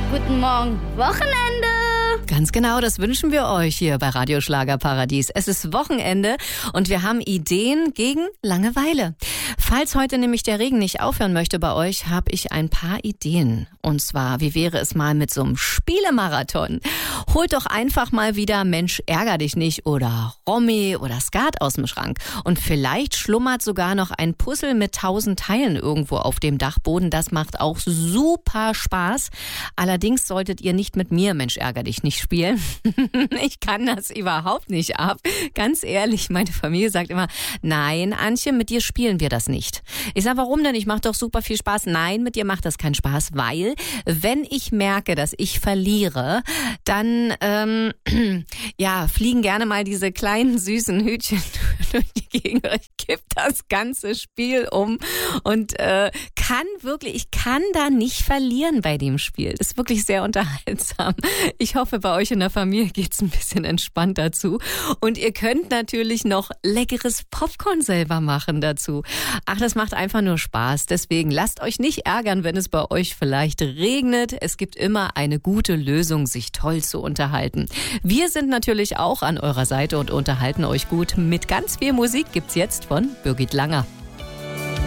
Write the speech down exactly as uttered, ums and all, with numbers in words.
Guten Morgen, Wochenende! Ganz genau, das wünschen wir euch hier bei Radio Schlagerparadies. Es ist Wochenende und wir haben Ideen gegen Langeweile. Falls heute nämlich der Regen nicht aufhören möchte bei euch, habe ich ein paar Ideen. Und zwar, wie wäre es mal mit so einem Spielemarathon? Holt doch einfach mal wieder Mensch, ärger dich nicht oder Romy oder Skat aus dem Schrank. Und vielleicht schlummert sogar noch ein Puzzle mit tausend Teilen irgendwo auf dem Dachboden. Das macht auch super Spaß. Allerdings solltet ihr nicht mit mir Mensch, ärger dich nicht spielen. Ich kann das überhaupt nicht ab. Ganz ehrlich, meine Familie sagt immer, nein, Antje, mit dir spielen wir das nicht. Ich sage, warum denn? Ich mache doch super viel Spaß. Nein, mit dir macht das keinen Spaß, weil wenn ich merke, dass ich verliere, dann ähm, ja, fliegen gerne mal diese kleinen süßen Hütchen durch die Gegend. Ich kipp das ganze Spiel um und äh, kann wirklich, ich kann da nicht verlieren bei dem Spiel. Ist wirklich sehr unterhaltsam. Ich hoffe, bei euch in der Familie geht's ein bisschen entspannter zu. Und ihr könnt natürlich noch leckeres Popcorn selber machen dazu. Ach, das macht einfach nur Spaß. Deswegen lasst euch nicht ärgern, wenn es bei euch vielleicht regnet. Es gibt immer eine gute Lösung, sich toll zu unterhalten. Wir sind natürlich auch an eurer Seite und unterhalten euch gut. Mit ganz viel Musik gibt's jetzt von Birgit Langer.